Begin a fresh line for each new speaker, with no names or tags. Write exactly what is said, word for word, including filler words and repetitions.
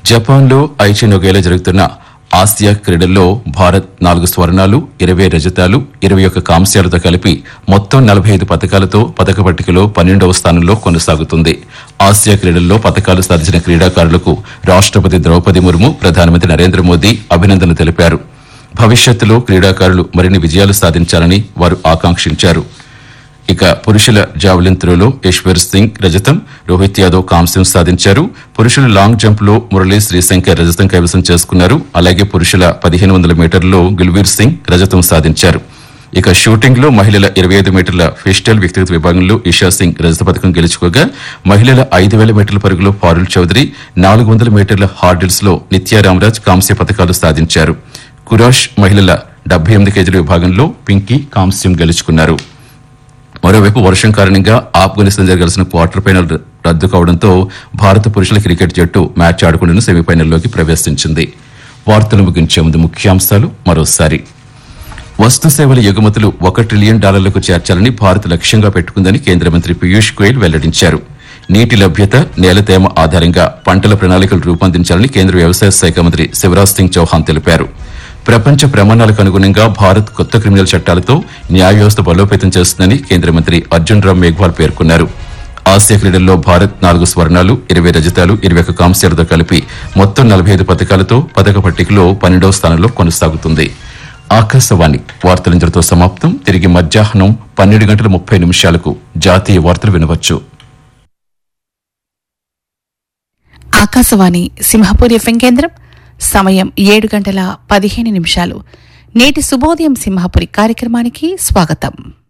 జపాన్లో ఐచి నొగేలో జరుగుతున్న ఆసియా క్రీడల్లో భారత్ నాలుగు స్వర్ణాలు ఇరవై రజతాలు ఇరవై ఒక్క కాంస్యాలతో కలిపి మొత్తం నలభై ఐదు పతకాలతో పతక పట్టికలో పన్నెండవ స్థానంలో కొనసాగుతుంది. ఆసియా క్రీడల్లో పతకాలు సాధించిన క్రీడాకారులకు రాష్టపతి ద్రౌపది ముర్ము ప్రధానమంత్రి నరేంద్ర మోదీ అభినందనలు తెలిపారు. భవిష్యత్తులో క్రీడాకారులు మరిన్ని విజయాలు సాధించాలని వారు ఆకాంక్షించారు. ఇక పురుషుల జావెలిన్ త్రోలో యశ్వర్ సింగ్ రజతం, రోహిత్ యాదవ్ కాంస్యం సాధించారు. పురుషుల లాంగ్ జంప్ లో మురళీ శ్రీశంకర్ రజతం కైవసం చేసుకున్నారు. అలాగే పురుషుల పదిహేను వందల మీటర్లలో గుల్వీర్ సింగ్ రజతం సాధించారు. ఇక షూటింగ్ లో మహిళల ఇరవై ఐదు మీటర్ల ఫిస్టల్ వ్యక్తిగత విభాగంలో ఇషా సింగ్ రజత పథకం గెలుచుకోగా మహిళల ఐదు వేల మీటర్ల పరుగులో పారుల్ చౌదరి, నాలుగు వందల మీటర్ల హార్డిల్స్ లో నిత్యా రామరాజ్ కాంస్య పథకాలు సాధించారు. కురాష్ మహిళల డెబ్బై ఎనిమిది కేజీల విభాగంలో పింకీ కాంస్యం గెలుచుకున్నారు. మరోవైపు వర్షం కారణంగా ఆఫ్ఘనిస్తాన్ జరగాల్సిన క్వార్టర్ ఫైనల్ రద్దు కావడంతో భారత పురుషుల క్రికెట్ జట్టు మ్యాచ్ ఆడకుండా సెమీఫైనల్లోకి ప్రవేశించింది. వార్తలు ముగించే ముందు ముఖ్యాంశాలు మరోసారి. వస్తు సేవల ఎగుమతులు ఒక ట్రిలియన్ డాలర్లకు చేర్చాలని భారత్ లక్ష్యంగా పెట్టుకుందని కేంద్ర మంత్రి పీయూష్ గోయల్ వెల్లడించారు. నీటి లభ్యత, నేల తేమ ఆధారంగా పంటల ప్రణాళికలు రూపొందించాలని కేంద్ర వ్యవసాయ శాఖ మంత్రి శివరాజ్ సింగ్ చౌహాన్ తెలిపారు. ప్రపంచ ప్రమాణాలకు అనుగుణంగా భారత్ కొత్త క్రిమినల్ చట్టాలతో న్యాయ వ్యవస్థ బలోపేతం చేస్తుందని కేంద్ర మంత్రి అర్జున్ రామ్ మేఘ్వాల్ పేర్కొన్నారు. ఆసియా క్రీడల్లో భారత్ నాలుగు స్వర్ణాలు ఇరవై రజతాలు ఇరవై ఒక్క కాంస్యాలతో కలిపి మొత్తం నలభై ఐదు పథకాలతో పథక పట్టికలో పన్నెండవ స్థానంలో కొనసాగుతుంది. ఆకాశవాణి వార్తలింతటితో సమాప్తం. తిరిగి మధ్యాహ్నం పన్నెండు గంటల ముప్పై నిమిషాలకు జాతీయ వార్తలు వినవచ్చు.
ఆకాశవాణి సింహపూర్ ఎఫ్ఎం కేంద్రం. సమయం ఏడు గంటల పదిహేను నిమిషాలు. నేటి శుభోదయం సింహపురి కార్యక్రమానికి స్వాగతం.